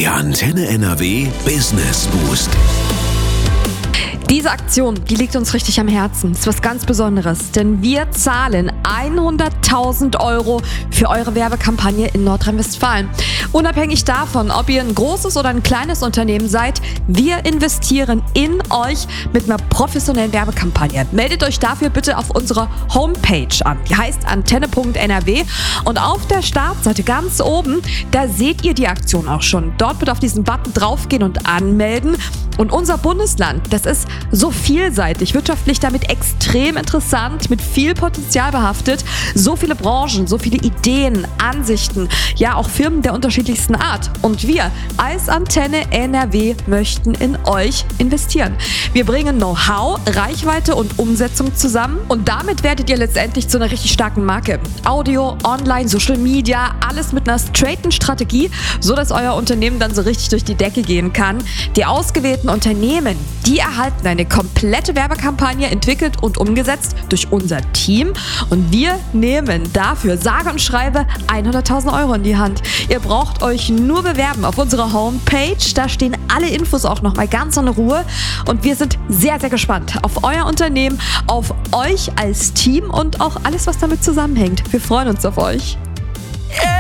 Der Antenne NRW Business Boost. Diese Aktion, die liegt uns richtig am Herzen. Das ist was ganz Besonderes, denn wir zahlen 100.000 € für eure Werbekampagne in Nordrhein-Westfalen. Unabhängig davon, ob ihr ein großes oder ein kleines Unternehmen seid, wir investieren in euch mit einer professionellen Werbekampagne. Meldet euch dafür bitte auf unserer Homepage an. Die heißt antenne.nrw und auf der Startseite ganz oben, da seht ihr die Aktion auch schon. Dort bitte auf diesen Button draufgehen und anmelden. Und unser Bundesland, das ist so vielseitig, wirtschaftlich damit extrem interessant, mit viel Potenzial behaftet. So viele Branchen, so viele Ideen, Ansichten, ja auch Firmen der unterschiedlichsten Art. Und wir als Antenne NRW möchten in euch investieren. Wir bringen Know-how, Reichweite und Umsetzung zusammen und damit werdet ihr letztendlich zu einer richtig starken Marke. Audio, Online, Social Media, alles mit einer straighten Strategie, so dass euer Unternehmen dann so richtig durch die Decke gehen kann. Die ausgewählten Unternehmen, die erhalten eine komplette Werbekampagne entwickelt und umgesetzt durch unser Team und wir nehmen dafür sage und schreibe 100.000 € in die Hand. Ihr braucht euch nur bewerben auf unserer Homepage, da stehen alle Infos auch nochmal ganz in Ruhe und wir sind sehr, sehr gespannt auf euer Unternehmen, auf euch als Team und auch alles, was damit zusammenhängt. Wir freuen uns auf euch.